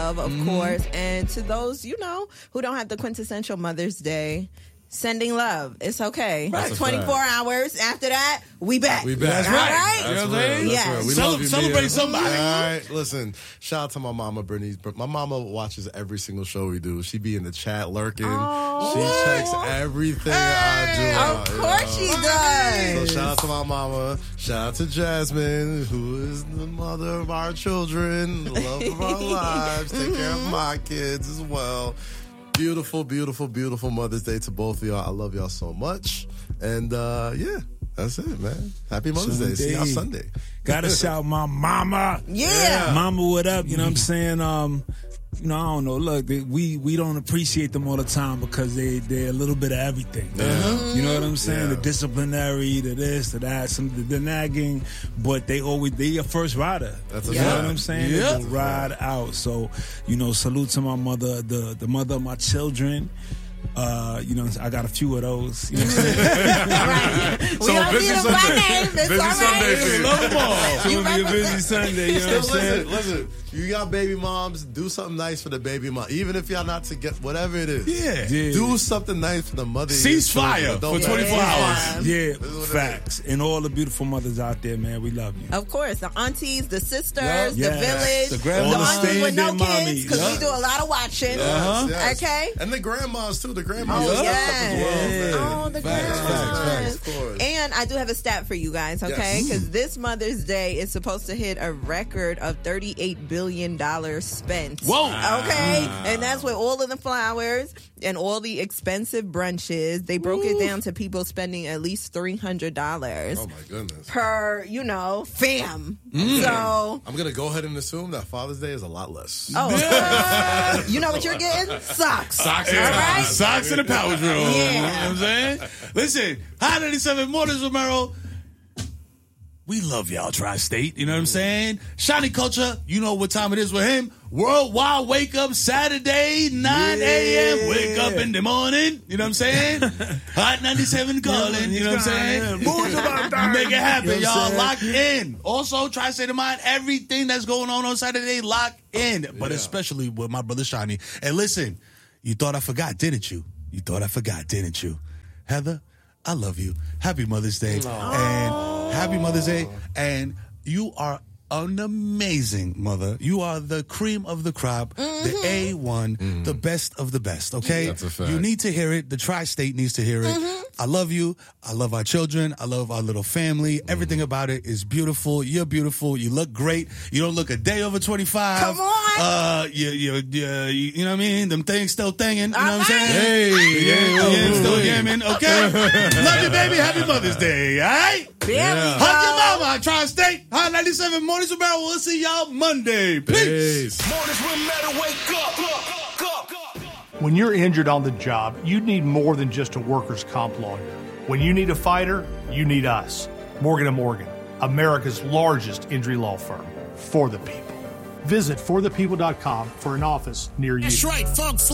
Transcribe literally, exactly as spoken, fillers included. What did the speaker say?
love, of Mm-hmm. course. And to those, you know, who don't have the quintessential Mother's Day, sending love. It's okay. That's a twenty-four fact. hours after that, we back. We back. That's All right. right? You know what I'm That's saying? real. Yes. That's real. We Cele- love you, celebrate Mia. somebody. All right, listen. Shout out to my mama, Bernice. But my mama watches every single show we do. She be in the chat lurking. Oh. She checks everything I do. Of you course know? she does. So shout out to my mama. Shout out to Jasmine, who is the mother of our children, the love of our lives. Take care of my kids as well. Beautiful, beautiful, beautiful Mother's Day to both of y'all. I love y'all so much. And uh, yeah, that's it, man. Happy Mother's Day. See y'all Sunday. Gotta shout my mama. Yeah. Mama, what up? You know what I'm saying? Um, you know, I don't know. Look, they, we we don't appreciate them all the time because they, they're a little bit of everything. Yeah. You know what I'm saying? Yeah. The disciplinary, the this, the that, some the, the nagging, but they always, they your first rider. That's a You know fact. what I'm saying? Yeah. They will ride out. So, you know, salute to my mother, the, the mother of my children. Uh, you know, I got a few of those. You know what I'm saying? Right. We So don't busy need them by Sunday. name. It's Busy all Sunday for right. you. Love them all. It's You gonna be a represent- busy Sunday. You know what I'm Still, saying? listen, listen. You got baby moms, do something nice for the baby mom. Even if y'all not together, whatever it is. Yeah. Yeah. Do something nice for the mother. of your Ceasefire children. Don't for twenty-four Yeah. hours. Yeah, what it facts. And all the beautiful mothers out there, man, we love you. Of course, the aunties, the sisters, Yeah. the Yes. village, The the, grandmas, aunties with no stay-in-there kids, mommies. because Yeah. we do a lot of watching. Yes, yes. Okay? And the grandmas too. The grandmas. Oh, are yes. stuff as well, man. Oh, the Facts, grandmas. facts, facts, of course. And I do have a stat for you guys, okay? Yes. Because this Mother's Day is supposed to hit a record of thirty-eight billion dollars spent. Whoa. Okay? And that's with all of the flowers and all the expensive brunches. They broke it down to people spending at least three hundred dollars Oh my goodness. per, you know, fam. Mm. So... I'm gonna go ahead and assume that Father's Day is a lot less. Oh, uh, you know what you're getting? Socks. Socks, All right? Socks in the power drill. Yeah. You know what I'm saying? Listen, Hot ninety-seven Mornings with Merrill. We love y'all, Tri-State. You know what I'm saying? Shiny Culture, you know what time it is with him. Worldwide Wake Up Saturday, nine a.m. Yeah. Wake up in the morning. You know what I'm saying? Hot ninety-seven calling. You know what I'm saying? Make it happen, You know what I'm y'all. saying? Lock in. Also, Tri-State of Mind, everything that's going on on Saturday, lock in. But Yeah. especially with my brother Shiny. And listen, you thought I forgot, didn't you? You thought I forgot, didn't you? Heather, I love you. Happy Mother's Day. And happy Mother's Day. And you are an amazing mother. You are the cream of the crop, the A one, the best of the best, okay? That's a fact. You need to hear it. The Tri-State needs to hear it. I love you. I love our children. I love our little family. Everything about it is beautiful. You're beautiful. You look great. You don't look a day over twenty-five. Come on. Uh, you, you, you, you know what I mean? Them things still thinging. You know what I'm All saying? Hey, Yeah, yeah, yeah, still yeah. yamming, okay? Love you, baby. Happy Mother's Day, all right? There Yeah. we go. Hug your mama. Tri-State. Hot ninety-seven Mornings with Barrel. We'll see y'all Monday. Peace. Peace. Mornings with Metal, wake up. Up, up, up. When you're injured on the job, you need more than just a workers' comp lawyer. When you need a fighter, you need us. Morgan and Morgan, America's largest injury law firm. For the people. Visit for the people dot com for an office near you. That's right, Funk